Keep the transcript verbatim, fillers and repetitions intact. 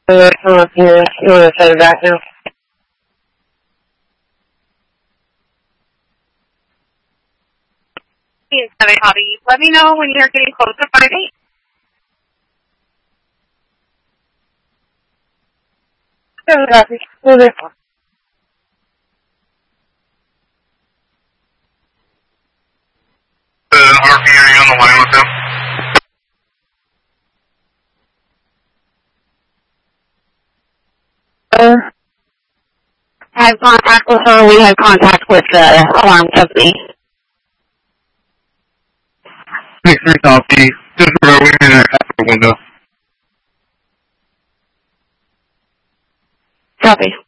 Uh, come up here. You want to set it back now? seven copy. Let me know when you're getting close to five eight. seven copy. Well, there. Uh, Harvey, are you on the line with them? Uh, I have contact with her. We have contact with the alarm company. six three copy. Just where we in that window. Copy.